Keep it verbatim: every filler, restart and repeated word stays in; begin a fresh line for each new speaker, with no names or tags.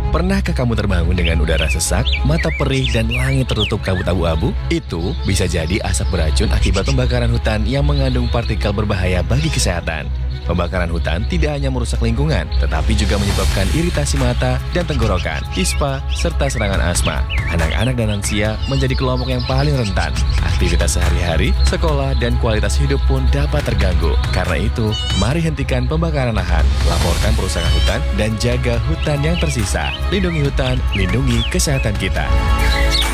Pernahkah kamu terbangun dengan udara sesak, mata perih, dan langit tertutup kabut abu-abu? Itu bisa jadi asap beracun akibat pembakaran hutan yang mengandung partikel berbahaya bagi kesehatan. Pembakaran hutan tidak hanya merusak lingkungan, tetapi juga menyebabkan iritasi mata dan tenggorokan, ispa, serta serangan asma. Anak-anak dan lansia menjadi kelompok yang paling rentan. Aktivitas sehari-hari, sekolah, dan kualitas hidup pun dapat terganggu. Karena itu, mari hentikan pembakaran lahan, laporkan perusakan hutan, dan jaga hutan yang tersisa. Lindungi hutan, lindungi kesehatan kita.